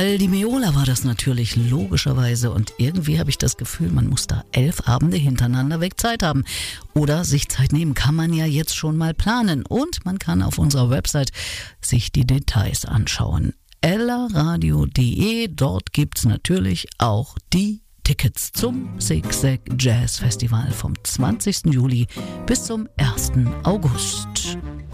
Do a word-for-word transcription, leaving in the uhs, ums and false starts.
El Di Meola war das natürlich, logischerweise. Und irgendwie habe ich das Gefühl, man muss da elf Abende hintereinander weg Zeit haben. Oder sich Zeit nehmen kann man ja jetzt schon mal planen. Und man kann auf unserer Website sich die Details anschauen. ellerradio punkt de, dort gibt's natürlich auch die Tickets zum Sigsag Jazz Festival vom zwanzigsten Juli bis zum ersten August.